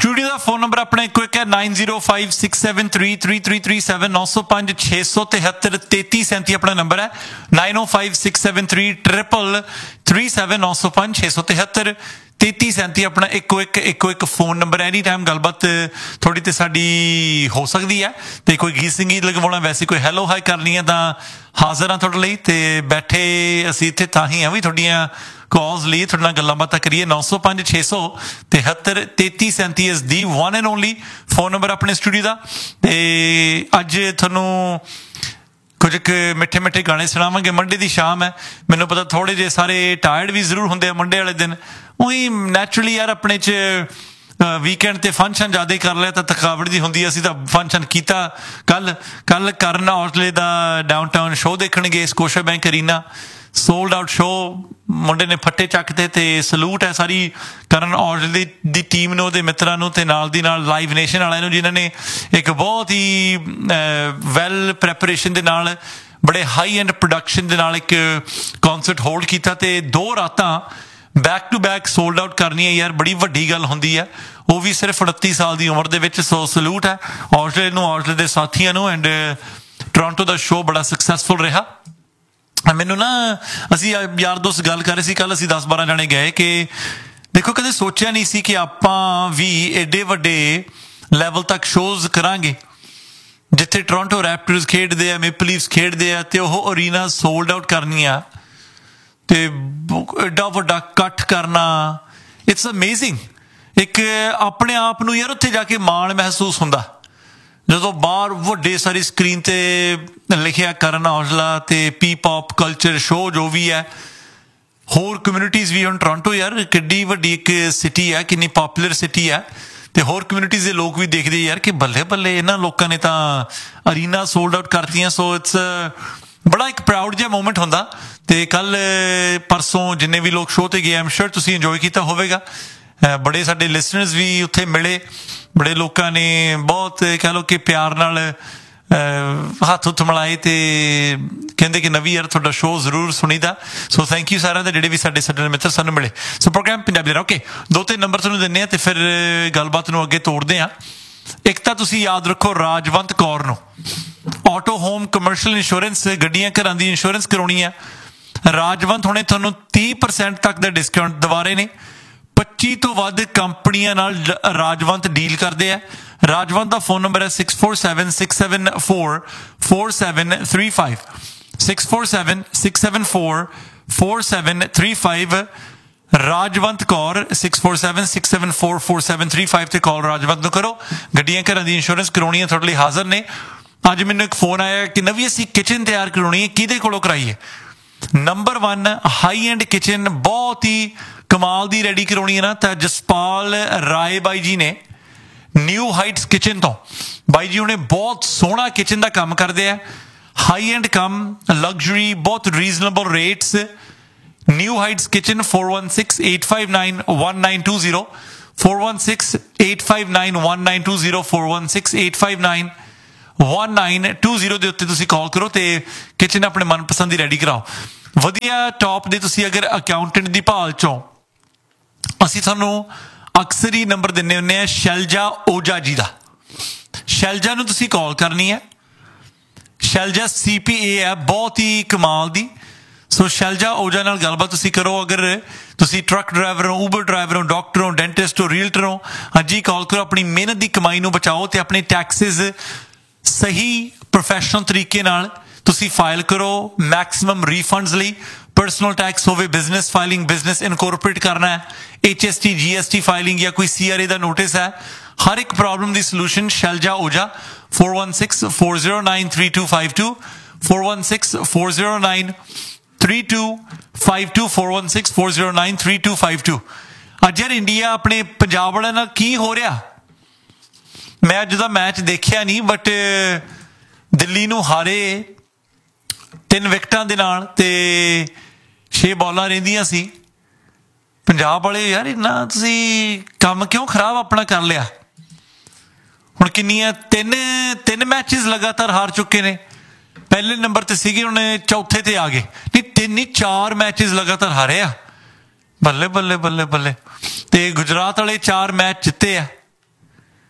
Studio का phone number अपने quick है 9056733337 905-673-3337 अपना नंबर है 9056733337 905-673-3337 अपना एक फोन नंबर एनी टाइम गलबात थोड़ी तो साडी हो सकती है तो कोई गीत संगीत लगवाना वैसे कोई हैलो हाई करनी है तो हाजिर हाँ थोड़े लिए तो बैठे असी इत्थे तां ही हैं भी थोड़ियां कॉल्स लिए थोड़े नाल गल्लां बातां करिए 905-673-3337 is the one and only phone number अपने स्टूडियो का ते अज तुहानूं कुछ मिठे मिठे गाने सुनावांगे मंडे की शाम है मैनूं पता थोड़े जे सारे टायर्ड भी जरूर होंदे मंडे वाले दिन उही नैचुरली यार अपने च वीकेंड ते फंक्शन ज़्यादा कर लिया तो थकावट जी होंदी असीं तां फंक्शन कीता कल करन औजले दा डाउनटाउन शो देखण गए Scotia bank arena sold out show मुंडे ने फट्टे चकते ते सलूट है सारी करन औजले दी टीम नूं उहदे मित्रां नूं ते नाल दी नाल लाइव नेशन वालिआं नूं जिन्हां ने एक बहुत ही वैल प्रैपरेशन दे नाल बड़े हाई एंड प्रोडक्शन दे नाल एक कॉन्सर्ट होल्ड कीता ते 2 रातां back to back sold out करनी है यार बड़ी वड्डी गल हुंदी है वो भी सिर्फ 29 साल की उम्र दे विच सो सलूट है ऑस्ट्रेलिया नूं ऑस्ट्रेलिया दे साथियां नूं एंड टोरंटो दा शो बड़ा सक्सैसफुल रहा मैनू ना असी यार दोस्त गल कर रहे सी कल असी 10-12 जने गए कि देखो कदे सोचा नहीं सी कि आपां भी एडे वड्डे लैवल तक शोज करांगे जिथे टोरंटो रैप्टर्स खेडदे आ मेपल लीफ्स खेडदे आ ते ओह अरीना सोल्ड आउट करनियां ते एडा वड्डा कट करना इट्स अमेजिंग एक अपने आप नूं यार उत्थे जाके माण महसूस हुंदा ਜਦੋਂ ਬਾਹਰ ਵੱਡੇ ਸਾਰੀ ਸਕਰੀਨ ਤੇ ਲਿਖਿਆ ਕਰਨ ਔਜਲਾ ਤੇ ਪੀ ਪੌਪ ਕਲਚਰ ਸ਼ੋ ਜੋ ਵੀ ਹੈ ਹੋਰ ਕਮਿਊਨਿਟੀਜ਼ ਵੀ ਹੁਣ ਟੋਰਾਂਟੋ ਯਾਰ ਕਿੱਡੀ ਵੱਡੀ ਇੱਕ ਸਿਟੀ ਹੈ ਕਿੰਨੀ ਪਪੂਲਰ ਸਿਟੀ ਹੈ ਤੇ ਹੋਰ ਕਮਿਊਨਿਟੀਜ਼ ਦੇ ਲੋਕ ਵੀ ਦੇਖਦੇ ਯਾਰ ਕਿ ਬੱਲੇ ਬੱਲੇ ਇਹਨਾਂ ਲੋਕਾਂ ਨੇ ਤਾਂ ਅਰੀਨਾ ਸੋਲਡ ਆਊਟ ਕਰਤੀਆਂ ਸੋ ਇਟਸ ਬੜਾ ਇੱਕ ਪ੍ਰਾਊਡ ਜਿਹਾ ਮੂਮੈਂਟ ਹੁੰਦਾ ਤੇ ਕੱਲ ਪਰਸੋਂ ਜਿੰਨੇ ਵੀ ਲੋਕ ਸ਼ੋਅ ਤੇ ਗਏ ਆਮ ਸ਼ੋਰ ਤੁਸੀਂ ਇੰਜੋਏ ਕੀਤਾ ਹੋਵੇਗਾ ਬੜੇ ਸਾਡੇ ਲਿਸਨਰਸ ਵੀ ਉੱਥੇ ਮਿਲੇ बड़े लोगों ने बहुत कह लो कि प्यार नाल हथ हुथ मिलाए तो कहते कि नवी यार थोड़ा शो जरूर सुनीदा सो थैंक यू सारे ਜਿਹੜੇ ਵੀ ਸਾਡੇ ਮਿੱਤਰ ਸਾਨੂੰ ਮਿਲੇ सो प्रोग्राम पंजाबी दा ओके 2-3 नंबर ਤੁਹਾਨੂੰ ਦਿੰਨੇ ਆ ਤੇ ਫਿਰ ਗੱਲਬਾਤ ਨੂੰ ਅੱਗੇ ਤੋੜਦੇ ਆ ਇੱਕ ਤਾਂ ਤੁਸੀਂ ਯਾਦ ਰੱਖੋ ਰਾਜਵੰਤ ਕੌਰ ਨੂੰ ਆਟੋ ਹੋਮ ਕਮਰਸ਼ੀਅਲ ਇੰਸ਼ੋਰੈਂਸ ਗੱਡੀਆਂ ਘਰਾਂ ਦੀ ਇੰਸ਼ੋਰੈਂਸ ਕਰਾਉਣੀ ਆ ਰਾਜਵੰਤ ਹੁਣੇ ਤੁਹਾਨੂੰ 30% ਤੱਕ ਦਾ ਡਿਸਕਾਊਂਟ ਦਵਾ ਰਹੇ ਨੇ 25 ਤੋਂ ਵੱਧ ਕੰਪਨੀਆਂ ਨਾਲ ਰਾਜਵੰਤ ਡੀਲ ਕਰਦੇ ਆ ਰਾਜਵੰਤ ਦਾ ਫੋਨ ਨੰਬਰ ਹੈ 6476744735 6476744735 ਰਾਜਵੰਤ ਕੌਰ 6476744735 ਤੇ ਕਾਲ ਰਾਜਵੰਤ ਨੂੰ ਕਰੋ ਗੱਡੀਆਂ ਘਰਾਂ ਦੀ ਇੰਸ਼ੋਰੈਂਸ ਕਰਾਉਣੀ ਹੈ ਤੁਹਾਡੇ ਲਈ ਹਾਜ਼ਰ ਨੇ ਅੱਜ ਮੈਨੂੰ ਇੱਕ ਫੋਨ ਆਇਆ ਕਿ ਨਵੀਂ ਅਸੀਂ ਕਿਚਨ ਤਿਆਰ ਕਰਾਉਣੀ ਹੈ ਕਿਹਦੇ ਕੋਲੋਂ ਕਰਾਈਏ ਨੰਬਰ 1 ਹਾਈ ਐਂਡ ਕਿਚਨ ਬਹੁਤ ਹੀ ਕਮਾਲ ਦੀ ਰੈਡੀ ਕਰਾਉਣੀ ਹੈ ਨਾ ਤਾਂ ਜਸਪਾਲ ਰਾਏ ਬਾਈ ਜੀ ਨੇ ਨਿਊ ਹਾਈਟਸ ਕਿਚਨ ਤੋਂ ਬਾਈ ਜੀ ਉਹਨੇ ਬਹੁਤ ਸੋਹਣਾ ਕਿਚਨ ਦਾ ਕੰਮ ਕਰਦੇ ਆ ਹਾਈ ਐਂਡ ਕਮ ਲਗਜ਼ਰੀ ਬਹੁਤ reasonable rates new heights kitchen 4168591920 4168591920 4168591920 ਦੇ ਉੱਤੇ ਤੁਸੀਂ ਕਾਲ ਕਰੋ ਤੇ ਕਿਚਨ ਆਪਣੇ ਮਨਪਸੰਦ ਦੀ ਰੈਡੀ ਕਰਾਓ ਵਧੀਆ ਟੌਪ ਦੇ ਤੁਸੀਂ ਅਗਰ ਅਕਾਊਂਟੈਂਟ ਦੀ ਭਾਲ ਚੋਂ ਅਸੀਂ ਤੁਹਾਨੂੰ ਅਕਸਰ ਹੀ ਨੰਬਰ ਦਿੰਦੇ ਹੁੰਦੇ ਆ ਸ਼ੈਲਜਾ ਓਜਾ ਜੀ ਦਾ ਸ਼ੈਲਜਾ ਨੂੰ ਤੁਸੀਂ ਕਾਲ ਕਰਨੀ ਹੈ ਸ਼ੈਲਜਾ CPA ਹੈ ਬਹੁਤ ਹੀ ਕਮਾਲ ਦੀ ਸੋ ਸ਼ੈਲਜਾ ਓਜਾ ਨਾਲ ਗੱਲਬਾਤ ਤੁਸੀਂ ਕਰੋ ਅਗਰ ਤੁਸੀਂ ਟਰੱਕ ਡਰਾਈਵਰ ਹੋ ਊਬਰ ਡਰਾਈਵਰ ਹੋ ਡਾਕਟਰ ਹੋ ਡੈਂਟਿਸਟ ਹੋ ਰੀਅਲਟਰ ਹੋ ਹਾਂਜੀ ਕਾਲ ਕਰੋ ਆਪਣੀ ਮਿਹਨਤ ਦੀ ਕਮਾਈ ਨੂੰ ਬਚਾਓ ਤੇ ਆਪਣੇ ਟੈਕਸਿਸ ਸਹੀ ਪ੍ਰੋਫੈਸ਼ਨਲ ਤਰੀਕੇ ਨਾਲ ਤੁਸੀਂ ਫਾਈਲ ਕਰੋ ਮੈਕਸਿਮਮ ਰੀਫੰਡਸ ਲਈ पर्सनल टैक्स होवे बिजनेस फाइलिंग बिजनेस इनकॉर्पोरेट करना है HST GST फाइलिंग या कोई CRA का नोटिस है हर एक प्रॉब्लम की सलूशन शैलजा ओजा 4164093252 4164093252 4164093252 ਅੱਜ यार इंडिया अपने पंजाब वाले नाल की हो रहा मैं अज दा मैच देखिया नहीं बट दिल्ली नूं हारे 3 विकटां दे नाल ते 6 बॉलां रहिंदियां सी पंजाब वाले यार इन्ना तुसीं काम क्यों खराब अपना कर लिया हुण किन्नियां तीन मैचेस लगातार हार चुके ने पहले नंबर ते सीगे हुण चौथे ते आ गए नहीं 4 मैचेस लगातार हारे आ बल्ले बल्ले बल्ले बल्ले ते गुजरात वाले 4 मैच जिते आ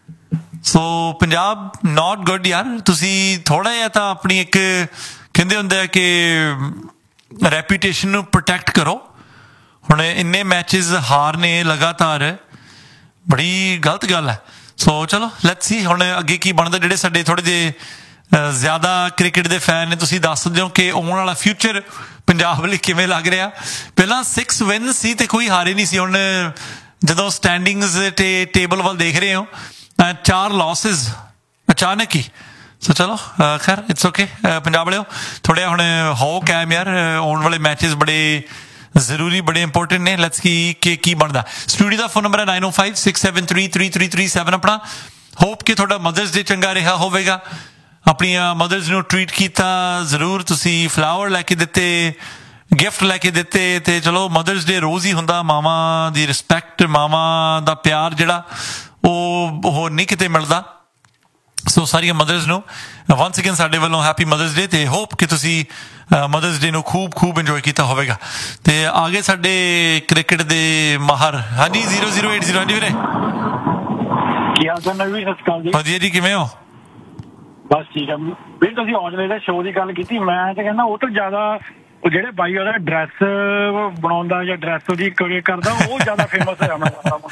ਸੋ ਪੰਜਾਬ ਨਾਟ ਗੁੱਡ ਯਾਰ। ਤੁਸੀਂ ਥੋੜ੍ਹਾ ਜਿਹਾ ਤਾਂ ਆਪਣੀ ਇੱਕ ਕਹਿੰਦੇ ਹੁੰਦੇ ਆ ਕਿ ਰੈਪੂਟੇਸ਼ਨ ਨੂੰ ਪ੍ਰੋਟੈਕਟ ਕਰੋ। ਹੁਣ ਇੰਨੇ ਮੈਚਿਸ ਹਾਰਨੇ ਲਗਾਤਾਰ ਬੜੀ ਗਲਤ ਗੱਲ ਹੈ। ਸੋ ਚਲੋ ਲੈਟਸ ਸੀ ਹੁਣ ਅੱਗੇ ਕੀ ਬਣਦਾ। ਜਿਹੜੇ ਸਾਡੇ ਥੋੜ੍ਹੇ ਜਿਹੇ ਜ਼ਿਆਦਾ ਕ੍ਰਿਕਟ ਦੇ ਫੈਨ ਨੇ, ਤੁਸੀਂ ਦੱਸ ਸਕਦੇ ਹੋ ਕਿ ਆਉਣ ਵਾਲਾ ਫਿਊਚਰ ਪੰਜਾਬ ਲਈ ਕਿਵੇਂ ਲੱਗ ਰਿਹਾ। ਪਹਿਲਾਂ 6 ਵਿਨ ਸੀ ਤੇ ਕੋਈ ਹਾਰੇ ਨਹੀਂ ਸੀ। ਹੁਣ ਜਦੋਂ ਸਟੈਂਡਿੰਗਸ ਤੇ ਟੇਬਲ ਵੱਲ ਦੇਖ ਰਹੇ ਹੋ 4 ਲੌਸਿਸ ਅਚਾਨਕ ਹੀ। ਸੋ ਚਲੋ ਖੈਰ ਇਟਸ ਓਕੇ। ਪੰਜਾਬ ਵਾਲਿਓ ਥੋੜ੍ਹਾ ਹੁਣ ਹੋ ਕਾਇਮ ਯਾਰ, ਆਉਣ ਵਾਲੇ ਮੈਚਿਸ ਬੜੇ ਜ਼ਰੂਰੀ, ਬੜੇ ਇੰਪੋਰਟੈਂਟ ਨੇ। ਲੈਟਸ ਕੀ ਬਣਦਾ। ਸਟੂਡੀਓ ਦਾ ਫੋਨ ਨੰਬਰ ਹੈ 9056733337 ਆਪਣਾ। ਹੋਪ ਕਿ ਤੁਹਾਡਾ ਮਦਰਸ ਡੇ ਚੰਗਾ ਰਿਹਾ ਹੋਵੇਗਾ। ਆਪਣੀਆਂ ਮਦਰਸ ਨੂੰ ਟਰੀਟ ਕੀਤਾ ਜ਼ਰੂਰ। ਤੁਸੀਂ ਫਲਾਵਰ ਲੈ ਕੇ ਦਿੱਤੇ, ਗਿਫਟ ਲੈ ਕੇ ਦਿੱਤੇ, ਤੇ ਚਲੋ ਮਦਰਸ ਡੇ ਰੋਜ਼ ਹੀ ਹੁੰਦਾ। ਮਾਵਾਂ ਦੀ ਰਿਸਪੈਕਟ, ਮਾਵਾਂ ਦਾ ਪਿਆਰ ਜਿਹੜਾ ਉਹ ਹੋਰ ਨਹੀਂ ਕਿਤੇ ਮਿਲਦਾ। ਸੋ ਸਾਰੀਆਂ ਮਦਰਸ ਨੂੰ ਵਨਸ ਅਗੇਨ ਸਾਡੇ ਵੱਲੋਂ ਹੈਪੀ ਮਦਰਸ ਡੇ, ਤੇ ਹੋਪ ਕਿ ਤੁਸੀਂ ਮਦਰਸ ਡੇ ਨੂੰ ਖੂਬ ਇੰਜੋਏ ਕੀਤਾ ਹੋਵੇਗਾ। ਤੇ ਆ ਗਏ ਸਾਡੇ ਕ੍ਰਿਕਟ ਦੇ ਮਾਹਰ। ਹਾਂਜੀ 0080। ਹਾਂਜੀ ਵੀਰੇ ਕੀ ਹਾਲ ਚਾਲ ਨਵੀਂ? ਸਤਿ ਸ਼੍ਰੀ ਅਕਾਲ ਜੀ। ਵਧੀਆ ਜੀ, ਕਿਵੇਂ ਹੋ? ਬਸ ਠੀਕ ਆ ਵੀਰ। ਤੁਸੀਂ ਔਜਲੇ ਦੇ ਸ਼ੋਅ ਦੀ ਗੱਲ ਕੀਤੀ, ਮੈਂ ਤਾਂ ਕਹਿੰਦਾ ਉਹ ਤੋਂ ਜ਼ਿਆਦਾ ਉਹ ਜਿਹੜੇ ਬਾਈ ਉਹਦਾ ਡਰੈਸ ਬਣਾਉਂਦਾ ਜਾਂ ਡਰੈਸ ਉਹਦੀ ਕਰਦਾ ਉਹ ਜ਼ਿਆਦਾ ਫੇਮਸ ਹੋਇਆ।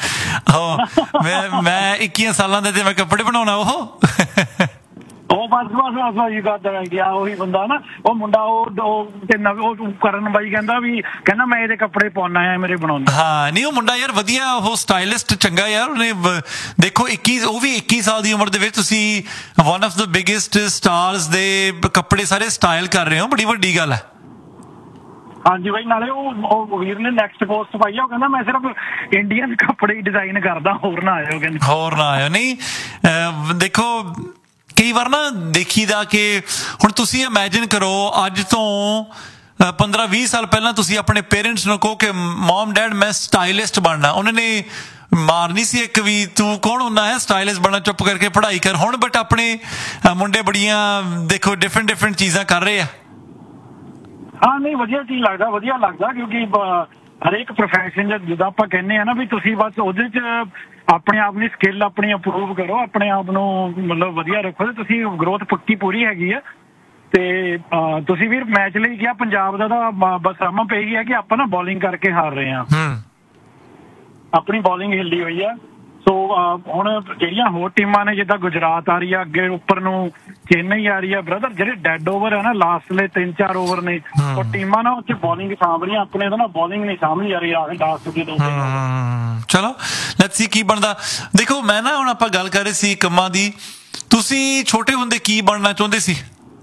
ਮੈਂ 21 ਸਾਲਾਂ ਦੇ ਤੇ ਮੈਂ ਕੱਪੜੇ ਬਣਾਉਣਾ ਉਹ ਬਸ ਜੀ ਕਰਦਾ ਗਿਆ ਉਹੀ ਬੰਦਾ ਨਾ। ਉਹ ਮੁੰਡਾ ਉਹ ਕਰਨ ਬਾਈ ਕਹਿੰਦਾ ਮੈਂ ਇਹਦੇ ਕੱਪੜੇ ਪਾਉਣਾ ਆ, ਮੇਰੇ ਬਣਾਉਂਦਾ। ਹਾਂ ਨਹੀਂ ਉਹ ਮੁੰਡਾ ਯਾਰ ਵਧੀਆ, ਉਹ ਸਟਾਈਲਿਸਟ ਚੰਗਾ ਯਾਰ। ਉਹਨੇ ਦੇਖੋ 21, ਉਹ ਵੀ 21 ਸਾਲ ਦੀ ਉਮਰ ਦੇ ਵਿੱਚ ਤੁਸੀਂ one of the biggest stars ਦੇ ਕੱਪੜੇ ਸਾਰੇ ਸਟਾਈਲ ਕਰ ਰਹੇ ਹੋ, ਬੜੀ ਵੱਡੀ ਗੱਲ ਹੈ। ਹਾਂਜੀ ਬਾਈ, ਨਾਲੇ ਉਹ ਵੀਰ ਨੇ ਨੈਕਸਟ ਪੋਸਟ ਪਾਈ ਆ, ਉਹ ਕਹਿੰਦਾ ਮੈਂ ਸਿਰਫ ਇੰਡੀਅਨ ਕੱਪੜੇ ਹੀ ਡਿਜ਼ਾਈਨ ਕਰਦਾ, ਹੋਰ ਨਾ ਆਇਓ। ਕਹਿੰਦੇ ਹੋਰ ਨਾ ਆਇਓ। ਨਹੀਂ ਦੇਖੋ ਕਈ ਵਾਰ ਨਾ ਦੇਖੀਦਾ ਕਿ ਹੁਣ ਤੁਸੀਂ ਇਮੈਜਿਨ ਕਰੋ ਅੱਜ ਤੋਂ 15-20 ਸਾਲ ਪਹਿਲਾਂ ਤੁਸੀਂ ਆਪਣੇ ਪੇਰੈਂਟਸ ਨੂੰ ਕਹੋ ਕਿ ਮਮ ਡੈਡ ਮੈਂ ਸਟਾਈਲਿਸਟ ਬਣਨਾ, ਉਹਨਾਂ ਨੇ ਮਾਰਨੀ ਸੀ ਇੱਕ ਵੀ ਤੂੰ ਕੌਣ ਹੁੰਦਾ ਹੈ ਸਟਾਈਲਿਸਟ ਬਣਨਾ, ਚੁੱਪ ਕਰਕੇ ਪੜ੍ਹਾਈ ਕਰ। ਹੁਣ ਬਟ ਆਪਣੇ ਮੁੰਡੇ ਬੜੀਆਂ ਦੇਖੋ ਡਿਫਰੈਂਟ ਚੀਜ਼ਾਂ ਕਰ ਰਹੇ ਆ। ਹਾਂ ਨਹੀਂ ਵਧੀਆ ਚੀਜ਼ ਲੱਗਦਾ, ਵਧੀਆ ਲੱਗਦਾ, ਕਿਉਂਕਿ ਹਰੇਕ ਪ੍ਰੋਫੈਸ਼ਨ ਜਿੱਦਾਂ ਆਪਾਂ ਕਹਿੰਦੇ ਆ ਨਾ ਵੀ ਤੁਸੀਂ ਬਸ ਉਹਦੇ 'ਚ ਆਪਣੇ ਆਪ ਦੀ ਸਕਿੱਲ ਆਪਣੀ ਇੰਪਰੂਵ ਕਰੋ, ਆਪਣੇ ਆਪ ਨੂੰ ਮਤਲਬ ਵਧੀਆ ਰੱਖੋ, ਤੇ ਤੁਸੀਂ ਗਰੋਥ ਪੱਕੀ ਪੂਰੀ ਹੈਗੀ ਆ। ਤੇ ਤੁਸੀਂ ਵੀਰ ਮੈਚ ਲਈ ਕਿਹਾ ਪੰਜਾਬ ਦਾ ਤਾਂ ਬਸ ਸਾਮਾ ਪੈ ਗਿਆ ਕਿ ਆਪਾਂ ਨਾ ਬੋਲਿੰਗ ਕਰਕੇ ਹਾਰ ਰਹੇ ਹਾਂ। ਆਪਣੀ ਬੋਲਿੰਗ ਹਿੱਲੀ ਹੋਈ ਆ। ਸੋ ਹੁਣ ਜਿਹੜੀਆਂ ਹੋਰ ਟੀਮਾਂ ਨੇ ਜਿੱਦਾਂ ਗੁਜਰਾਤ ਆ ਰਹੀ ਆ ਅੱਗੇ, ਉੱਪਰ ਨੂੰ ਚੇਨਈ ਆ ਰਹੀ ਆ ਬ੍ਰਦਰ, ਜਿਹੜੇ ਡੈਡ ਓਵਰ ਆ ਨਾ ਲਾਸਟਲੇ 3-4 ਓਵਰ ਨੇ, ਉਹ ਟੀਮਾਂ ਨਾ ਉੱਥੇ ਬੋਲਿੰਗ ਸਾਂਭ ਰਹੀਆਂ, ਆਪਣੇ ਤਾਂ ਨਾ ਬੋਲਿੰਗ ਨਹੀਂ ਸਾਂਭੀ ਜਾ ਰਹੀ ਲਾਸਟ ਦੇ 2 ਚਲੋ ਲੈਟਸ ਸੀ ਕੀ ਬਣਦਾ। ਦੇਖੋ ਮੈਂ ਨਾ ਹੁਣ ਆਪਾਂ ਗੱਲ ਕਰ ਰਹੇ ਸੀ ਕੰਮਾਂ ਦੀ, ਤੁਸੀਂ ਛੋਟੇ ਹੁੰਦੇ ਕੀ ਬਣਨਾ ਚਾਹੁੰਦੇ ਸੀ?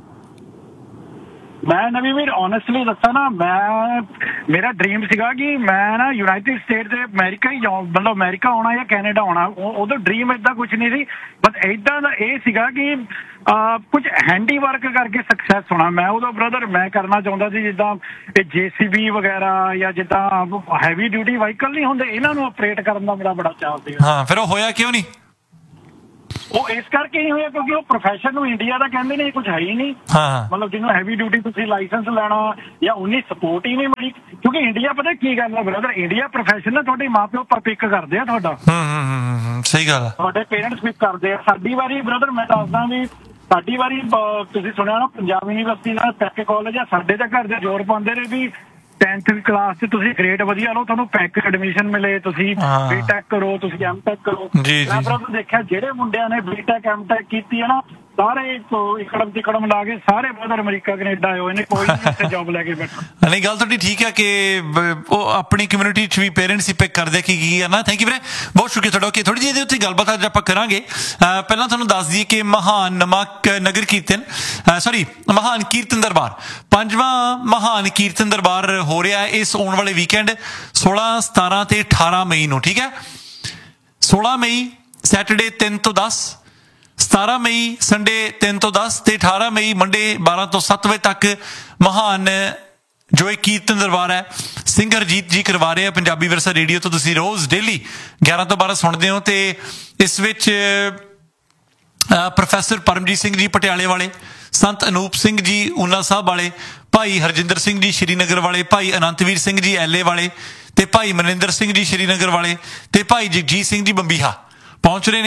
ਮੈਂ ਨਵੀਂ ਵੀਰ ਓਨੈਸਟਲੀ ਦੱਸਾਂ ਨਾ, ਮੇਰਾ ਡ੍ਰੀਮ ਸੀਗਾ ਕਿ ਮੈਂ ਨਾ ਯੂਨਾਈਟਿਡ ਸਟੇਟ ਦੇ ਅਮਰੀਕਾ ਹੀ ਜਾਉਂ, ਮਤਲਬ ਅਮਰੀਕਾ ਆਉਣਾ ਜਾਂ ਕੈਨੇਡਾ ਆਉਣਾ। ਉਦੋਂ ਡ੍ਰੀਮ ਏਦਾਂ ਕੁਛ ਨਹੀਂ ਸੀ, ਬਸ ਏਦਾਂ ਦਾ ਇਹ ਸੀਗਾ ਕਿ ਕੁਝ ਹੈਂਡੀ ਵਰਕ ਕਰਕੇ ਸਕਸੈਸ ਹੋਣਾ। ਮੈਂ ਉਦੋਂ ਬ੍ਰਦਰ ਮੈਂ ਕਰਨਾ ਚਾਹੁੰਦਾ ਸੀ ਜਿੱਦਾਂ ਇਹ JCB ਵਗੈਰਾ ਜਾਂ ਜਿੱਦਾਂ ਹੈਵੀ ਡਿਊਟੀ ਵਹੀਕਲ ਨਹੀਂ ਹੁੰਦੇ, ਇਹਨਾਂ ਨੂੰ ਆਪਰੇਟ ਕਰਨ ਦਾ ਮੇਰਾ ਬੜਾ ਚਾਅ ਸੀਗਾ। ਹਾਂ ਫਿਰ ਉਹ ਹੋਇਆ ਕਿਉਂ ਨਹੀਂ? ਉਹ ਇਸ ਕਰਕੇ ਨਹੀਂ ਹੋਇਆ ਕਿਉਂਕਿ ਉਹ ਪ੍ਰੋਫੈਸ਼ਨ ਨੂੰ ਇੰਡੀਆ ਦਾ ਕਹਿੰਦੇ ਨੇ ਕੁਝ ਹੈ ਹੀ ਨਹੀਂ। ਮਤਲਬ ਜਿਹਨੂੰ ਹੈਵੀ ਡਿਊਟੀ ਤੁਸੀਂ ਲਾਇਸੈਂਸ ਲੈਣਾ ਜਾਂ ਉਨੀ ਸਪੋਰਟ ਹੀ ਨਹੀਂ ਮਿਲੀ, ਕਿਉਂਕਿ ਇੰਡੀਆ ਪਤਾ ਕੀ ਗੱਲ ਹੈ ਬ੍ਰਦਰ, ਇੰਡੀਆ ਪ੍ਰੋਫੈਸ਼ਨ ਨਾ ਤੁਹਾਡੇ ਮਾਂ ਪਿਓ ਪਰ ਪਿਕ ਕਰਦੇ ਆ ਤੁਹਾਡਾ। ਸਹੀ ਗੱਲ ਹੈ, ਤੁਹਾਡੇ ਪੇਰੈਂਟਸ ਪਿਕ ਕਰਦੇ ਆ। ਸਾਡੀ ਵਾਰੀ ਬ੍ਰਦਰ ਮੈਂ ਦੱਸਦਾ ਵੀ ਸਾਡੀ ਵਾਰੀ ਤੁਸੀਂ ਸੁਣਿਆ ਨਾ ਪੰਜਾਬ ਯੂਨੀਵਰਸਿਟੀ ਦਾ ਪੈਕ ਕਾਲਜ ਆ, ਸਾਡੇ ਤਾਂ ਘਰ ਦੇ ਜ਼ੋਰ ਪਾਉਂਦੇ ਨੇ ਵੀ 10th ਕਲਾਸ 'ਚ ਤੁਸੀਂ ਗ੍ਰੇਡ ਵਧੀਆ ਲਓ, ਤੁਹਾਨੂੰ ਪੈਕ ਐਡਮਿਸ਼ਨ ਮਿਲੇ, ਤੁਸੀਂ BTech ਕਰੋ, ਤੁਸੀਂ MTech ਕਰੋ। ਮੈਂ ਬ੍ਰਦਰ ਦੇਖਿਆ ਜਿਹੜੇ ਮੁੰਡਿਆਂ ਨੇ BTech MTech ਕੀਤੀ ਹੈ ਨਾ, ਸਾਰੇ ਇਕੜਮ ਤਿਕੜਮ ਲਾ ਕੇ ਸਾਰੇ ਬ੍ਰਦਰ ਅਮਰੀਕਾ ਕੈਨੇਡਾ ਆਏ ਹੋਏ ਨੇ, ਕੋਈ ਨਹੀਂ ਉੱਥੇ ਜੌਬ ਲੈ ਕੇ ਬੈਠਾ। ਨਹੀਂ ਗੱਲ ਤੁਹਾਡੀ ਠੀਕ ਹੈ ਕਿ ਉਹ ਆਪਣੀ ਕਮਿਊਨਿਟੀ 'ਚ ਵੀ ਪੇਰੈਂਟਸ ਹੀ ਪਿਕ ਕਰਦੇ ਕੀ ਹੈ ਨਾ। ਥੈਂਕ ਯੂ ਵੀਰੇ, ਬਹੁਤ ਸ਼ੁਕਰੀਆ ਤੁਹਾਡਾ। ਓਕੇ ਥੋੜ੍ਹੀ ਜਿਹੀ ਇਹਦੇ ਉੱਤੇ ਗੱਲਬਾਤ ਅੱਜ ਆਪਾਂ ਕਰਾਂਗੇ। ਪਹਿਲਾਂ ਤੁਹਾਨੂੰ ਦੱਸ ਦਈਏ ਕਿ ਮਹਾਨ ਨਗਰ ਕੀਰਤਨ ਮਹਾਨ ਕੀਰਤਨ ਦਰਬਾਰ 5ਵਾਂ ਮਹਾਨ ਕੀਰਤਨ ਦਰਬਾਰ ਹੋ ਰਿਹਾ ਹੈ ਇਸ ਆਉਣ ਵਾਲੇ ਵੀਕਐਂਡ 16, 17 ਤੇ 18 ਮਈ ਨੂੰ। ਠੀਕ ਹੈ, 16 ਮਈ ਸੈਟਰਡੇ 3 ਤੋਂ 10, 17 ਮਈ ਸੰਡੇ 3 ਤੋਂ 10 ਤੇ 18 ਮਈ ਮੰਡੇ 12 ਤੋਂ 7 ਵਜੇ ਤੱਕ ਮਹਾਨ ਜੋ ਇਹ ਕੀਰਤਨ ਦਰਬਾਰ ਹੈ ਸਿੰਘ ਹਰਜੀਤ ਜੀ ਕਰਵਾ ਰਹੇ ਆ ਪੰਜਾਬੀ ਵਿਰਸਾ ਰੇਡੀਓ ਤੋਂ। ਤੁਸੀਂ ਰੋਜ਼ ਡੇਲੀ 11 ਤੋਂ 12 ਸੁਣਦੇ ਹੋ, ਤੇ ਇਸ ਵਿੱਚ ਪ੍ਰੋਫੈਸਰ ਪਰਮਜੀਤ ਸਿੰਘ ਜੀ ਪਟਿਆਲੇ ਵਾਲੇ, ਸੰਤ ਅਨੂਪ ਸਿੰਘ ਜੀ ਊਨਾ ਸਾਹਿਬ ਵਾਲੇ, ਭਾਈ ਹਰਜਿੰਦਰ ਸਿੰਘ ਜੀ ਸ਼੍ਰੀਨਗਰ ਵਾਲੇ, ਭਾਈ ਅਨੰਤਵੀਰ ਸਿੰਘ ਜੀ LA ਵਾਲੇ, ਤੇ ਭਾਈ ਮਨਿੰਦਰ ਸਿੰਘ ਜੀ ਸ਼੍ਰੀਨਗਰ ਵਾਲੇ, ਤੇ ਭਾਈ ਜਗਜੀਤ ਸਿੰਘ ਜੀ ਬੰਬੀਹਾ ਪਹੁੰਚ ਰਹੇ ਨੇ।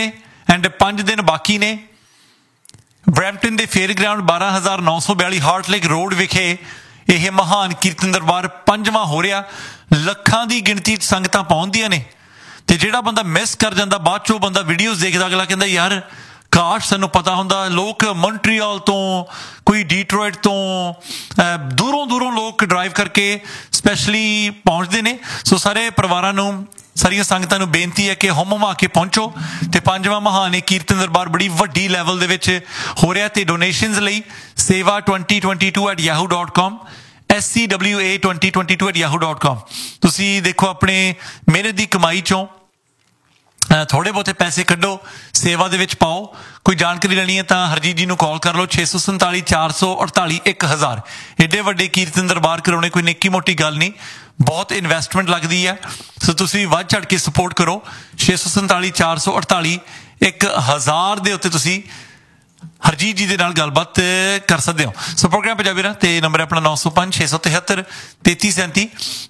ਐਂਡ 5 ਦਿਨ ਬਾਕੀ ਨੇ। ਬਰੈਂਪਟਨ ਦੇ ਫੇਅਰ ਗਰਾਊਂਡ 12,942 ਹਾਰਟਲੇਕ ਰੋਡ ਵਿਖੇ ਇਹ ਮਹਾਨ ਕੀਰਤਨ ਦਰਬਾਰ 5ਵਾਂ ਹੋ ਰਿਹਾ। ਲੱਖਾਂ ਦੀ ਗਿਣਤੀ 'ਚ ਸੰਗਤਾਂ ਪਹੁੰਚਦੀਆਂ ਨੇ ਤੇ ਜਿਹੜਾ ਬੰਦਾ ਮਿਸ ਕਰ ਜਾਂਦਾ, ਬਾਅਦ 'ਚੋਂ ਬੰਦਾ ਵੀਡੀਓਜ਼ ਦੇਖਦਾ, ਅਗਲਾ ਕਹਿੰਦਾ ਯਾਰ ਕਾਸ਼ ਸਾਨੂੰ ਪਤਾ ਹੁੰਦਾ। ਲੋਕ ਮੌਂਟਰੀਅਲ ਤੋਂ, ਕੋਈ ਡੀਟਰੋਇਟ ਤੋਂ, ਦੂਰੋਂ ਲੋਕ ਡਰਾਈਵ ਕਰਕੇ ਸਪੈਸ਼ਲੀ ਪਹੁੰਚਦੇ ਨੇ। ਸੋ ਸਾਰੇ ਪਰਿਵਾਰਾਂ ਨੂੰ, ਸਾਰੀਆਂ ਸੰਗਤਾਂ ਨੂੰ ਬੇਨਤੀ ਹੈ ਕਿ ਹੁਮ ਕੇ ਪਹੁੰਚੋ ਤੇ 5ਵਾਂ ਮਹਾਨ ਇਹ ਕੀਰਤਨ ਦਰਬਾਰ ਬੜੀ ਵੱਡੀ ਲੈਵਲ ਦੇ ਵਿੱਚ ਹੋ ਰਿਹਾ। ਤੇ ਡੋਨੇਸ਼ਨਸ ਲਈ seva2022@yahoo.com SCWA2022@yahoo.com ਤੁਸੀਂ ਦੇਖੋ ਆਪਣੇ ਮਿਹਨਤ ਦੀ ਕਮਾਈ ਚੋਂ ਥੋੜੇ ਬਹੁਤੇ ਪੈਸੇ ਕੱਢੋ, ਸੇਵਾ ਦੇ ਵਿੱਚ ਪਾਓ। ਕੋਈ ਜਾਣਕਾਰੀ ਲੈਣੀ ਹੈ ਤਾਂ ਹਰਜੀਤ ਜੀ ਨੂੰ ਕਾਲ ਕਰ ਲਓ 647 448 1000। ਏਡੇ ਵੱਡੇ ਕੀਰਤਨ ਦਰਬਾਰ ਕਰਾਉਣੇ ਕੋਈ ਨਿੱਕੀ ਮੋਟੀ ਗੱਲ ਨਹੀਂ, ਬਹੁਤ ਇਨਵੈਸਟਮੈਂਟ ਲੱਗਦੀ ਹੈ। ਸੋ ਤੁਸੀਂ ਵੱਧ ਚੜ੍ਹ ਕੇ ਸਪੋਰਟ ਕਰੋ। 647 448 1000 ਦੇ ਉੱਤੇ ਤੁਸੀਂ ਹਰਜੀਤ ਜੀ ਦੇ ਨਾਲ ਗੱਲਬਾਤ ਕਰ ਸਕਦੇ ਹੋ। ਸੋ ਪ੍ਰੋਗਰਾਮ ਪੰਜਾਬੀ ਨਾ ਤੇ ਨੰਬਰ ਆਪਣਾ 905 673 3337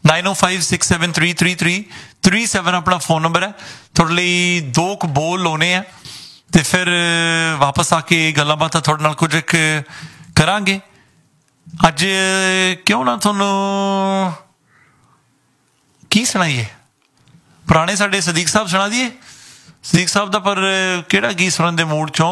9056733337 ਆਪਣਾ ਫੋਨ ਨੰਬਰ ਹੈ। ਤੁਹਾਡੇ ਲਈ 2 ਬੋਲ ਲਾਉਣੇ ਆ ਤੇ ਫਿਰ ਵਾਪਸ ਆ ਕੇ ਗੱਲਾਂ ਬਾਤਾਂ ਤੁਹਾਡੇ ਨਾਲ ਕੁਝ ਕਰਾਂਗੇ। ਅੱਜ ਕਿਉਂ ਨਾ ਤੁਹਾਨੂੰ ਕੀ ਸੁਣਾਈਏ, ਪੁਰਾਣੇ ਸਾਡੇ ਸਦੀਕ ਸਾਹਿਬ ਸੁਣਾ ਦਈਏ। ਸਦੀਕ ਸਾਹਿਬ ਦਾ ਪਰ ਕਿਹੜਾ ਗੀਤ ਸੁਣਨ ਦੇ ਮੂਡ ਚੋਂ?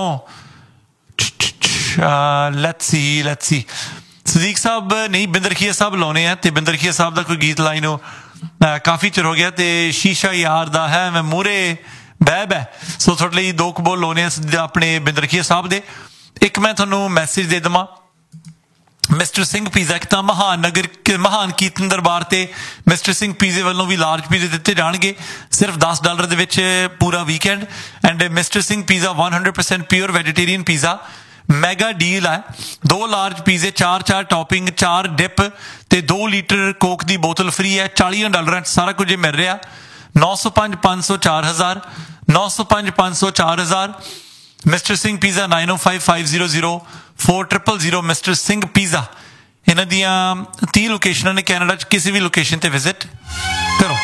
ਲੈਟਸ ਸੀ ਸਦੀਕ ਸਾਹਿਬ ਨਹੀਂ, ਬਿੰਦਰਖੀਆ ਸਾਹਿਬ ਲਾਉਣੇ ਆ ਤੇ ਬਿੰਦਰਖੀਆ ਸਾਹਿਬ ਦਾ ਕੋਈ ਗੀਤ ਲਾਈ ਨੂੰ ਕਾਫੀ ਚਿਰ ਹੋ ਗਿਆ ਤੇ ਸ਼ੀਸ਼ਾ ਯਾਰ ਦਾ ਹੈ ਮੈਂ ਮੂਹਰੇ ਬਹਿ। ਸੋ ਤੁਹਾਡੇ ਲਈ 2 ਬੋਲ ਲਾਉਣੇ ਆ ਆਪਣੇ ਬਿੰਦਰਖੀਆ ਸਾਹਿਬ ਦੇ। ਇੱਕ ਮੈਂ ਤੁਹਾਨੂੰ ਮੈਸੇਜ ਦੇ ਦੇਵਾਂ, ਮਿਸਟਰ ਸਿੰਘ ਪੀਜ਼ਾ, ਇੱਕ ਤਾਂ ਮਹਾਨ ਕੀਰਤਨ ਦਰਬਾਰ ਤੇ ਮਿਸਟਰ ਸਿੰਘ ਪੀਜ਼ੇ ਵੱਲੋਂ ਵੀ ਲਾਰਜ ਪੀਜ਼ੇ ਦਿੱਤੇ ਜਾਣਗੇ ਸਿਰਫ $10 ਦੇ ਵਿੱਚ ਪੂਰਾ weekend. And mister Singh pizza 100% pure vegetarian pizza mega deal ਹੈ। 2 ਲਾਰਜ ਪੀਜ਼ੇ, 4 ਟੌਪਿੰਗ, 4 ਡਿਪ ਤੇ 2 ਲੀਟਰ ਕੋਕ ਦੀ ਬੋਤਲ ਫ੍ਰੀ ਹੈ। $40 ਸਾਰਾ ਕੁਝ ਮਿਲ ਰਿਹਾ। 905 500 4000 905 500 4000 mister Singh pizza 905 500 4000 mister Singh pizza. ਇਹਨਾਂ ਦੀਆਂ 30 ਲੋਕੇਸ਼ਨਾਂ ਨੇ ਕੈਨੇਡਾ 'ਚ, ਕਿਸੇ ਵੀ ਲੋਕੇਸ਼ਨ ਤੇ ਵਿਜ਼ਿਟ ਕਰੋ।